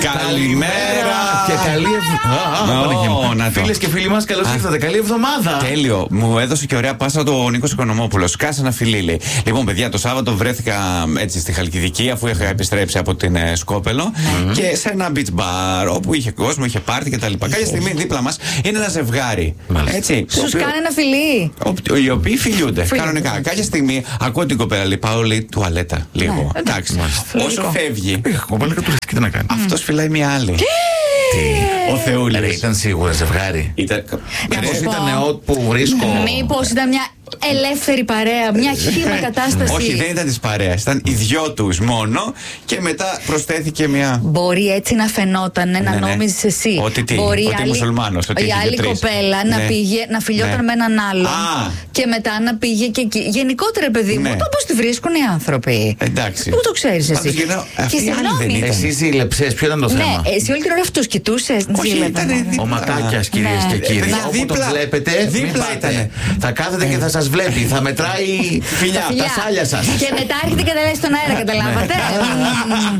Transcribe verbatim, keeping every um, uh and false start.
Καλημέρα και καλή εβδομάδα. Φίλες και φίλοι μας, καλώς ήρθατε. Καλή εβδομάδα. Τέλειο. Μου έδωσε και ωραία πάσα το Νίκος Οικονομόπουλος. Κάσε ένα φιλί, λέει. Λοιπόν, παιδιά, το Σάββατο βρέθηκα έτσι στη Χαλκιδική, αφού είχα επιστρέψει από την ε, Σκόπελο, mm-hmm. και σε ένα beach bar όπου είχε κόσμο, είχε πάρτι κτλ. Κάποια στιγμή δίπλα μας είναι ένα ζευγάρι. Έτσι. Σου οποίο... κάνει ένα φιλί. Ο, οι οποίοι φιλιούνται. Κανονικά. Κάποια στιγμή ακούω την κοπέλα, λέει, πάω, λέει, τουαλέτα. Λίγο. Ναι. Εντάξει. Όσο φεύγει. Αυτό φυλάει μια άλλη. Ο Θεούλης. Ήταν σίγουρα ζευγάρι. Ήταν. Μήπως ήταν όπου βρίσκω. Μήπως ήταν μια ελεύθερη παρέα, μια χύμα κατάσταση. Όχι, δεν ήταν της παρέας. Ήταν οι δυο τους μόνο και μετά προσθέθηκε μια. Μπορεί έτσι να φαινόταν, να ναι, ναι. νόμιζες εσύ. Ότι τι, μπορεί ότι άλλη, μουσουλμάνος, ότι η άλλη κοπέλα ναι. να, πήγε, να φιλιόταν ναι. με έναν άλλον. Α. Και μετά να πήγε και εκεί. Γενικότερα, παιδί μου, ναι. το πώς τη βρίσκουν οι άνθρωποι. Εντάξει. Πού το ξέρεις εσύ. Γυρνάω, και συγγνώμη. Εσύ ζήλεψες, ποιο ήταν το θέμα. Ναι, εσύ όλη την ώρα αυτούς κοιτούσες. Ο Ματάκιας, κυρίες και κύριοι. Όπου τον βλέπετε, δίπλα ήταν. Θα κάθεται και θα σας βλέπει. Θα μετράει φιλιά, τα σάλια σας. Και μετά έρχεται και τα λέει στον αέρα, καταλάβατε.